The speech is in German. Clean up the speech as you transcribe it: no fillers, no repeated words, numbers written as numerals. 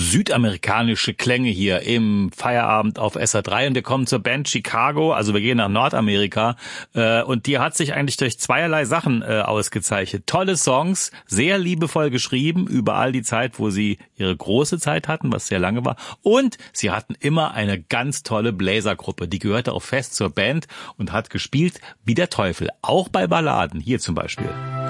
südamerikanische Klänge hier im Feierabend auf SR3 und wir kommen zur Band Chicago, also wir gehen nach Nordamerika und die hat sich eigentlich durch zweierlei Sachen ausgezeichnet. Tolle Songs, sehr liebevoll geschrieben, über all die Zeit, wo sie ihre große Zeit hatten, was sehr lange war, und sie hatten immer eine ganz tolle Bläsergruppe, die gehörte auch fest zur Band und hat gespielt wie der Teufel, auch bei Balladen, hier zum Beispiel.